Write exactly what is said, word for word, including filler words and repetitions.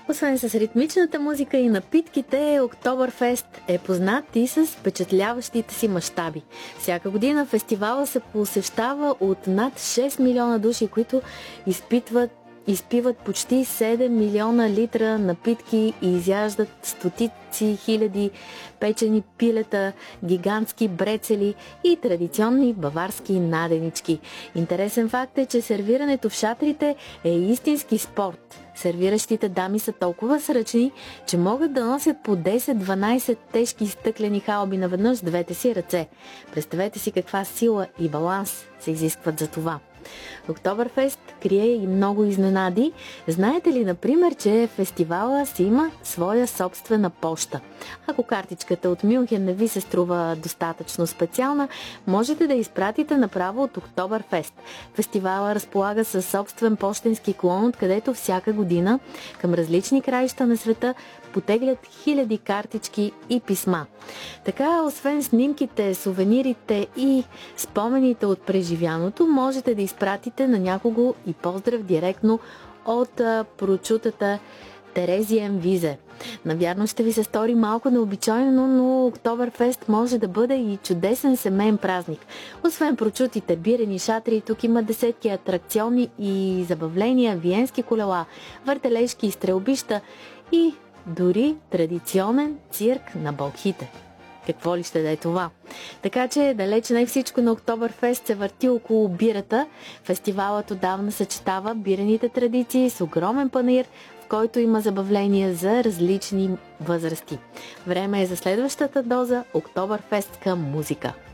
Освен с ритмичната музика и напитките, Октобърфест е познат и с впечатляващите си мащаби. Всяка година фестивала се посещава от над шест милиона души, които изпитват изпиват почти седем милиона литра напитки и изяждат стотици хиляди печени пилета, гигантски брецели и традиционни баварски наденички. Интересен факт е, че сервирането в шатрите е истински спорт. Сервиращите дами са толкова сръчни, че могат да носят по десет-дванайсет тежки стъклени халби наведнъж с двете си ръце. Представете си каква сила и баланс се изискват за това. Октобърфест крие и много изненади. Знаете ли, например, че фестивала си има своя собствена поща? Ако картичката от Мюнхен не ви се струва достатъчно специална, можете да изпратите направо от Октобърфест. Фестивала разполага със собствен пощенски клон, откъдето всяка година към различни краища на света потеглят хиляди картички и писма. Така, освен снимките, сувенирите и спомените от преживяното, можете да изпратите на някого и поздрав директно от а, прочутата Терезия Визе. Навярно ще ви се стори малко необичайно, но Октобърфест може да бъде и чудесен семейен празник. Освен прочутите бирени шатри, тук има десетки атракциони и забавления, виенски колела, въртележки и стрелбища и дори традиционен цирк на бълхите. Какво ли ще да е това? Така че далеч не всичко на Октобърфест се върти около бирата. Фестивалът отдавна съчетава бирените традиции с огромен панаир, в който има забавления за различни възрасти. Време е за следващата доза Октобърфестка музика.